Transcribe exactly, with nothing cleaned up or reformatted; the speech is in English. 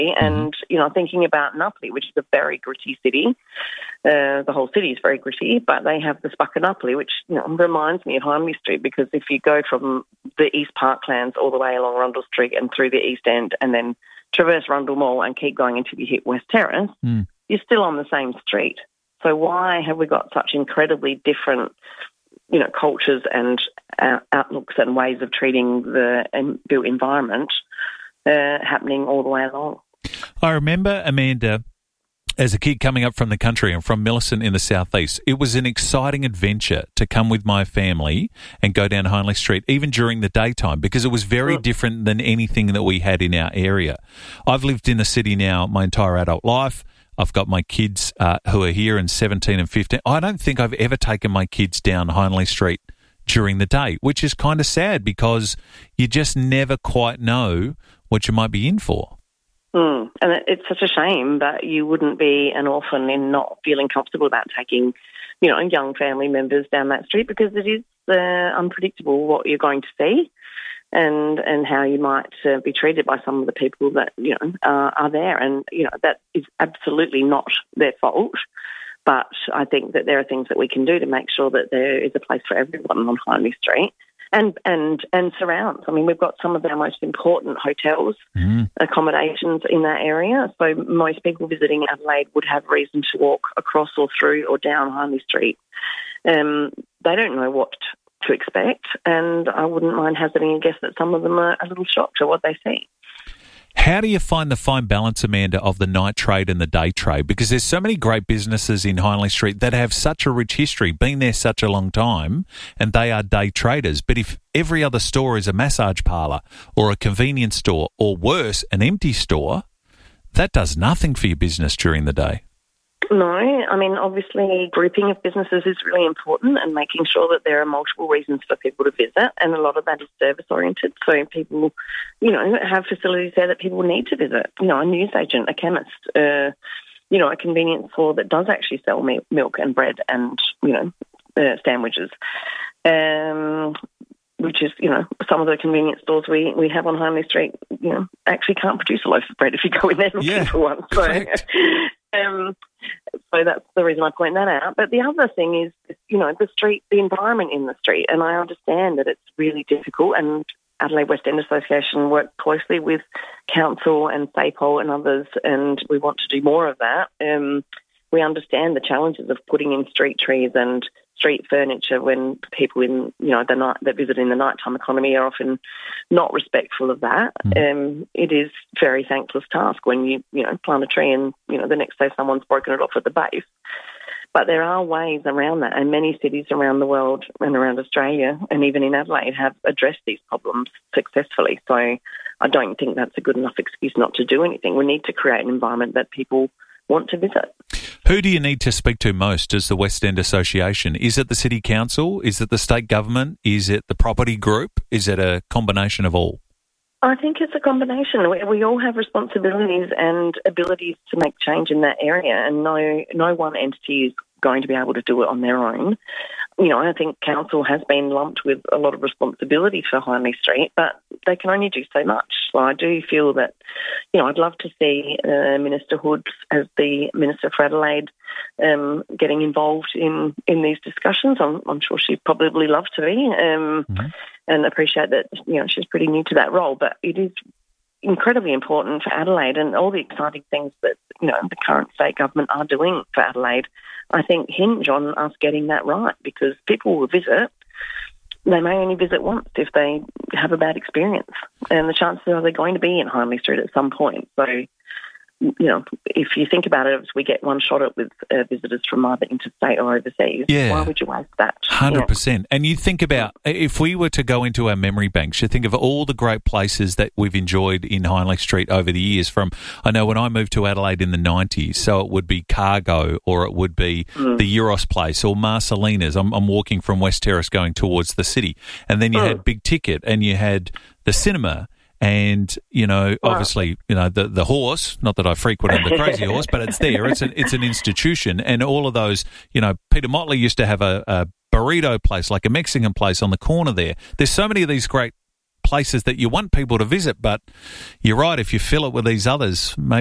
And, you know, thinking about Napoli, which is a very gritty city. Uh, the whole city is very gritty, but they have the Spaccanapoli, which, you know, reminds me of Hindley Street, because if you go from the East Parklands all the way along Rundle Street and through the East End and then traverse Rundle Mall and keep going until you hit West Terrace, mm. you're still on the same street. So why have we got such incredibly different, you know, cultures and uh, outlooks and ways of treating the um, built environment uh, happening all the way along? I remember, Amanda, as a kid coming up from the country and from Millicent in the southeast, it was an exciting adventure to come with my family and go down Hindley Street, even during the daytime, because it was very mm. different than anything that we had in our area. I've lived in the city now my entire adult life. I've got my kids uh, who are here in seventeen and fifteen. I don't think I've ever taken my kids down Hindley Street during the day, which is kind of sad because you just never quite know what you might be in for. Mm. And it's such a shame that you wouldn't be an orphan in not feeling comfortable about taking, you know, young family members down that street, because it is uh, unpredictable what you're going to see and and how you might uh, be treated by some of the people that, you know, uh, are there. And, you know, that is absolutely not their fault. But I think that there are things that we can do to make sure that there is a place for everyone on Hindley Street. And, and and surrounds. I mean, we've got some of our most important hotels, mm. accommodations in that area. So most people visiting Adelaide would have reason to walk across or through or down Hindley Street. Um, they don't know what to expect, and I wouldn't mind hazarding a guess that some of them are a little shocked at what they see. How do you find the fine balance, Amanda, of the night trade and the day trade? Because there's so many great businesses in Hindley Street that have such a rich history, been there such a long time, and they are day traders. But if every other store is a massage parlour or a convenience store, or worse, an empty store, that does nothing for your business during the day. No, I mean, obviously grouping of businesses is really important, and making sure that there are multiple reasons for people to visit, and a lot of that is service-oriented. So people, you know, have facilities there that people need to visit. You know, a newsagent, a chemist, uh, you know, a convenience store that does actually sell me- milk and bread and, you know, uh, sandwiches. Um which is, you know, some of the convenience stores we, we have on Hindley Street, you know, actually can't produce a loaf of bread if you go in there looking yeah, for one. So, um, so that's the reason I point that out. But the other thing is, you know, the street, the environment in the street, and I understand that it's really difficult, and Adelaide West End Association work closely with council and SAPOL and others, and we want to do more of that. Um, we understand the challenges of putting in street trees and street furniture when people in, you know, the night that visit in the nighttime economy are often not respectful of that. Mm. Um, it is a very thankless task when you, you know, plant a tree and, you know, the next day someone's broken it off at the base. But there are ways around that, and many cities around the world and around Australia and even in Adelaide have addressed these problems successfully. So I don't think that's a good enough excuse not to do anything. We need to create an environment that people want to visit. Who do you need to speak to most as the West End Association? Is it the City Council? Is it the state government? Is it the property group? Is it a combination of all? I think it's a combination. We, we all have responsibilities and abilities to make change in that area, and no no one entity is going to be able to do it on their own. You know, I think council has been lumped with a lot of responsibility for Hindley Street, but they can only do so much. So I do feel that, you know, I'd love to see uh, Minister Hood as the Minister for Adelaide um, getting involved in, in these discussions. I'm, I'm sure she'd probably love to be um, mm-hmm. and appreciate that, you know, she's pretty new to that role, but it is incredibly important for Adelaide, and all the exciting things that, you know, the current state government are doing for Adelaide, I think hinge on us getting that right, because people will visit. They may only visit once if they have a bad experience, and the chances are they're going to be in Hindley Street at some point. So, you know, if you think about it, we get one shot at with uh, visitors from either interstate or overseas. Yeah. Why would you waste that? one hundred percent. Yeah. And you think about, if we were to go into our memory banks, you think of all the great places that we've enjoyed in Hindley Street over the years. From, I know when I moved to Adelaide in the nineties, so it would be Cargo, or it would be mm. the Euros place, or Marcelina's. I'm, I'm walking from West Terrace going towards the city. And then you mm. had Big Ticket, and you had the cinema. And, you know, wow. obviously, you know, the the horse, not that I frequented the Crazy Horse, but it's there. It's an, it's an institution. And all of those, you know, Peter Motley used to have a, a burrito place, like a Mexican place on the corner there. There's so many of these great places that you want people to visit, but you're right, if you fill it with these others, maybe